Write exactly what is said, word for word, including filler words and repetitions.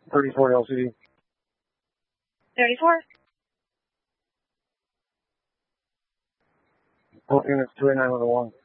thirty-four L C D. thirty-four. Both units two eight nine one one.